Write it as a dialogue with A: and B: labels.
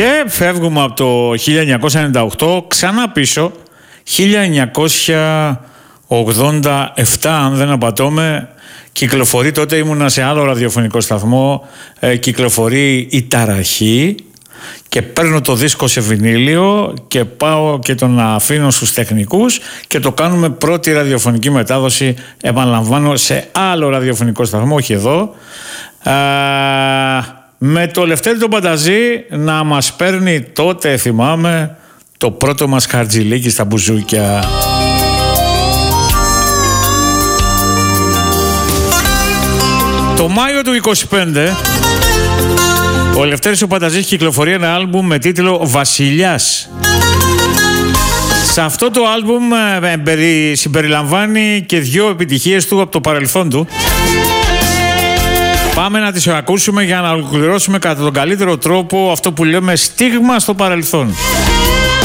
A: Και φεύγουμε από το 1998 ξανά πίσω, 1987 αν δεν απατώμε, κυκλοφορεί, τότε ήμουνα σε άλλο ραδιοφωνικό σταθμό, κυκλοφορεί η Ταραχή και παίρνω το δίσκο σε βινίλιο και πάω και τον αφήνω στους τεχνικούς και το κάνουμε πρώτη ραδιοφωνική μετάδοση, επαναλαμβάνω, σε άλλο ραδιοφωνικό σταθμό, όχι εδώ, με το Λευτέρη τον Πανταζή να μας παίρνει τότε, θυμάμαι, το πρώτο μας χαρτζηλίκι στα μπουζούκια. Το Μάιο του 25 ο Λευτέρης ο Πανταζής κυκλοφορεί ένα άλμπουμ με τίτλο «Βασιλιάς». Σε αυτό το άλμπουμ συμπεριλαμβάνει και 2 επιτυχίες του από το παρελθόν του. Πάμε να τις ακούσουμε για να ολοκληρώσουμε κατά τον καλύτερο τρόπο αυτό που λέμε στίγμα στο παρελθόν.